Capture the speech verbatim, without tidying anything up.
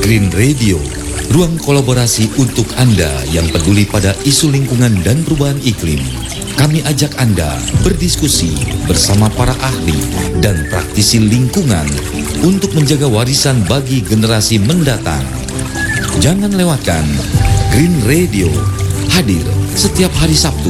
Green Radio, ruang kolaborasi untuk Anda yang peduli pada isu lingkungan dan perubahan iklim. Kami ajak Anda berdiskusi bersama para ahli dan praktisi lingkungan untuk menjaga warisan bagi generasi mendatang. Jangan lewatkan Green Radio, hadir setiap hari Sabtu